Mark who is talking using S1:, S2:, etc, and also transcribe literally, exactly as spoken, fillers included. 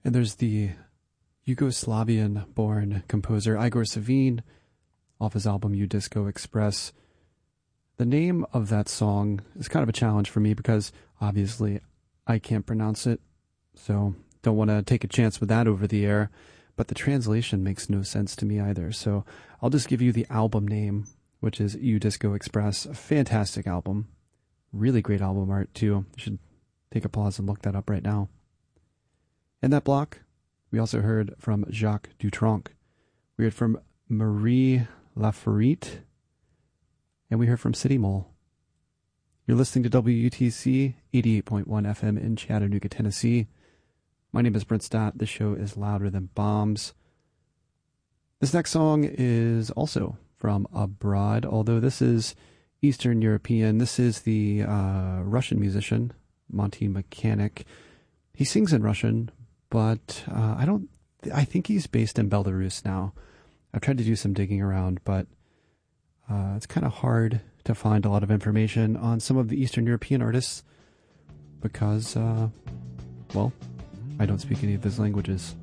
S1: And there's the Yugoslavian-born composer Igor Savin off his album U Disco Express. The name of that song is kind of a challenge for me because obviously I can't pronounce it, so don't want to take a chance with that over the air, but the translation makes no sense to me either. So I'll just give you the album name, which is U Disco Express. A fantastic album. Really great album art too. You should take a pause and look that up right now. In that block, we also heard from Jacques Dutronc. We heard from Marie Laferite, and we heard from City Mole. You're listening to W U T C eighty-eight point one F M in Chattanooga, Tennessee. My name is Brent Stott. The show is Louder Than Bombs. This next song is also from abroad, although this is Eastern European. This is the uh, Russian musician, Monty Mechanic. He sings in Russian, but uh, I don't. I think he's based in Belarus now. I've tried to do some digging around, but uh, it's kind of hard to find a lot of information on some of the Eastern European artists because, uh, well, I don't speak any of those languages.